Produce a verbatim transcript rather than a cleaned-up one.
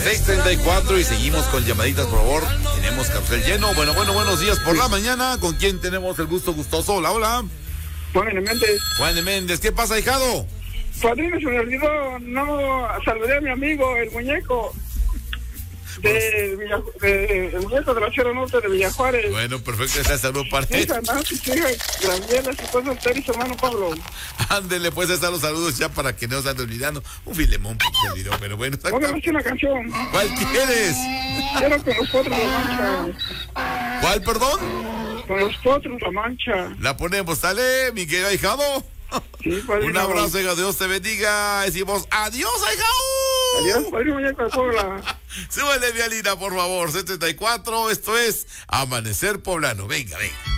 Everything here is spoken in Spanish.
seis treinta y cuatro y seguimos con llamaditas, por favor. Tenemos carrusel lleno. Bueno, bueno, buenos días por la mañana. ¿Con quién tenemos el gusto gustoso? Hola, hola. Juan de Méndez. Juan de Méndez, ¿qué pasa, hijado? Padrino, se me olvidó, no saludé a mi amigo, el muñeco de, Villa, de el muñeco de la Sierra Norte de Villajuárez. Bueno, perfecto, ese saludo para él. Hija Nancy, su hija Graciela, su esposo Esther y su hermano Pablo. Ándele, pues, están los saludos ya para que no se ande olvidando. Un filemón se olvidó, pero bueno. Póngame una canción. ¿Cuál quieres? Quiero con los potros La Mancha. ¿Cuál, perdón? Con los potros La Mancha. La ponemos, sale, mi querido ahijado. Sí, padrino. Un abrazo, hija, Dios te bendiga. Decimos adiós, hijado. Adiós, padrino muñeco de Puebla. Súbele, Vialina, por favor. setenta y cuatro, esto es Amanecer Poblano. Venga, venga.